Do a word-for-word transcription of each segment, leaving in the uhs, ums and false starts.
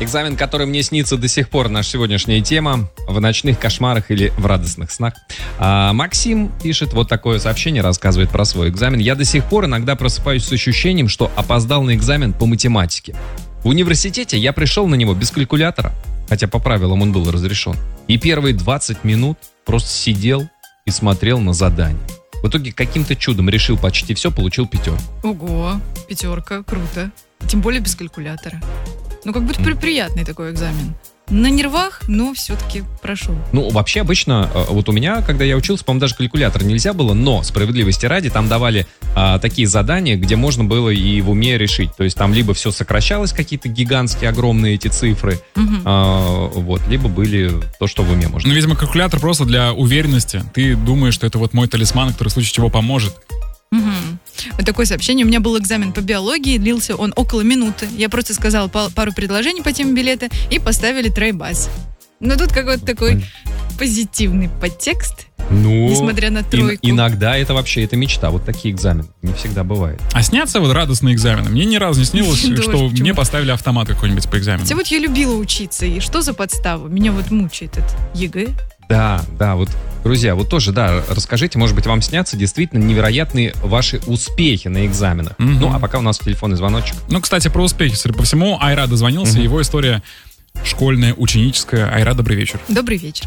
Экзамен, который мне снится до сих пор, наша сегодняшняя тема. В ночных кошмарах или в радостных снах. А Максим пишет вот такое сообщение, рассказывает про свой экзамен. Я до сих пор иногда просыпаюсь с ощущением, что опоздал на экзамен по математике. В университете я пришел на него без калькулятора, хотя по правилам он был разрешен. И первые двадцать минут просто сидел и смотрел на задание. В итоге каким-то чудом решил почти все, получил пятерку. Ого, пятерка, круто. Тем более без калькулятора. Ну, как будто mm. приятный такой экзамен. На нервах, но все-таки прошел. Ну, вообще обычно, вот у меня, когда я учился, по-моему, даже калькулятор нельзя было, но, справедливости ради, там давали а, такие задания, где можно было и в уме решить. То есть там либо все сокращалось, какие-то гигантские, огромные эти цифры, mm-hmm. а, вот, либо были то, что в уме можно. Ну, видимо, калькулятор просто для уверенности. Ты думаешь, что это вот мой талисман, который в случае чего поможет. Угу. Вот такое сообщение. У меня был экзамен по биологии, длился он около минуты. Я просто сказала пару предложений по теме билета и поставили тройбас. Но тут какой-то такой позитивный подтекст, ну, несмотря на тройку. И, иногда это вообще это мечта, вот такие экзамены. Не всегда бывает. А снятся вот радостные экзамены? Мне ни разу не снилось, что мне поставили автомат какой-нибудь по экзамену. Хотя вот я любила учиться, и что за подстава? Меня вот мучает это ЕГЭ. Да, да, вот, друзья, вот тоже, да, расскажите, может быть, вам снятся действительно невероятные ваши успехи на экзаменах. Mm-hmm. Ну, а пока у нас телефонный звоночек. Ну, кстати, про успехи, судя по всему, Айра дозвонился, mm-hmm. его история школьная, ученическая. Айра, добрый вечер. Добрый вечер.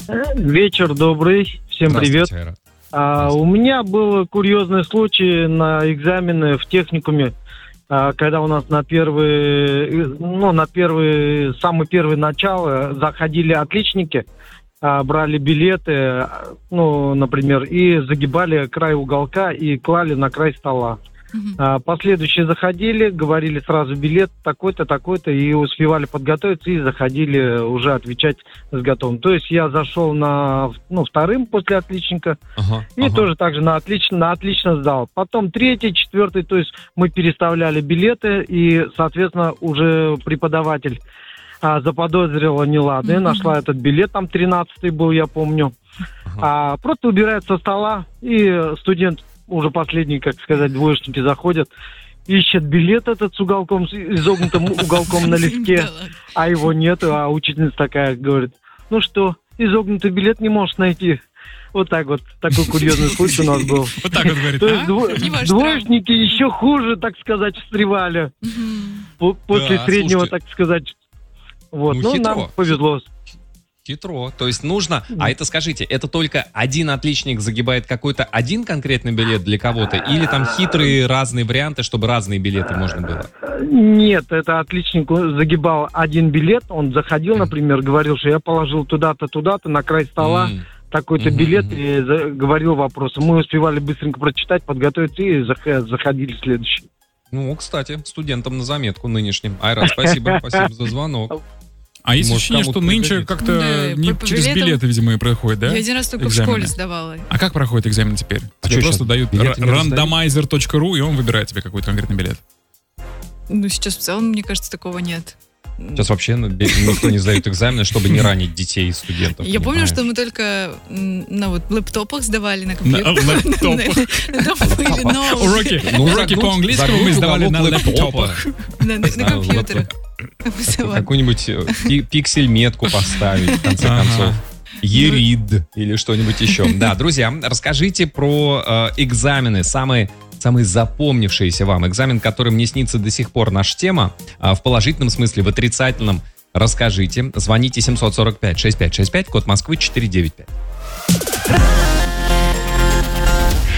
Вечер добрый, всем привет. Айра. А, у меня был курьезный случай на экзамены в техникуме, а, когда у нас на первые, ну, на первые, самые первые начала заходили отличники, брали билеты, ну, например, и загибали край уголка и клали на край стола. Uh-huh. Последующие заходили, говорили сразу билет такой-то, такой-то, и успевали подготовиться, и заходили уже отвечать с готовым. То есть я зашел на, ну, вторым после отличника, uh-huh. и uh-huh. тоже так же на отлично, на отлично сдал. Потом третий, четвертый, то есть мы переставляли билеты, и, соответственно, уже преподаватель А, заподозрила неладное, mm-hmm. нашла этот билет, там тринадцатый был, я помню. Uh-huh. А, просто убирает со стола, и студент, уже последний, как сказать, двоечники заходят, ищет билет этот с уголком, с изогнутым уголком на листке, а его нету, а учительница такая говорит, ну что, изогнутый билет не можешь найти. Вот так вот, такой курьезный случай у нас был. Вот так вот говорит, то есть дво- двоечники еще хуже, так сказать, встревали. После среднего, так сказать. Вот, ну, ну нам повезло. Хитро. То есть нужно... А это, скажите, это только один отличник загибает какой-то один конкретный билет для кого-то? Или там хитрые разные варианты, чтобы разные билеты можно было? Нет, это отличник загибал один билет. Он заходил, например, говорил, что я положил туда-то, туда-то, на край стола mm. такой-то mm-hmm. билет, и за- говорил вопросы. Мы успевали быстренько прочитать, подготовиться, и зах- заходили следующий. Ну, кстати, студентам на заметку нынешним. Айра, спасибо, спасибо за звонок. А есть ощущение, что нынче как-то да, не по через билетам, билеты, видимо, и проходит, да? Я один раз только экзамены в школе сдавала. А как проходит экзамен теперь? А тебе просто дают рандомайзер точка ру, и он выбирает тебе какой-то конкретный билет. Ну, сейчас в целом, мне кажется, такого нет. Сейчас вообще никто не сдает экзамены, чтобы не ранить детей и студентов. Я помню, что мы только на вот лэптопах сдавали, на компьютерах. На лэптопах. Уроки по английскому мы сдавали на лэптопах. На компьютерах. Какую-нибудь пиксель-метку поставить, в конце концов. Ерид или что-нибудь еще. Да, друзья, расскажите про э, экзамены, самые, самые запомнившиеся вам. Экзамен, который мне снится до сих пор, наша тема. А в положительном смысле, в отрицательном расскажите. Звоните семь сорок пять шестьдесят пять шестьдесят пять, код Москвы четыреста девяносто пять.